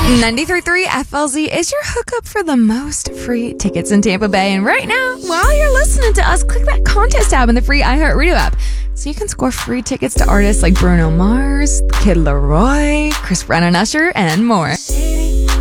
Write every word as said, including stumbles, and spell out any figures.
ninety-three point three F L Z is your hookup for the most free tickets in Tampa Bay. And right now, while you're listening to us, click that contest tab in the free iHeartRadio app so you can score free tickets to artists like Bruno Mars, Kid Laroi, Chris Brown and Usher, and more.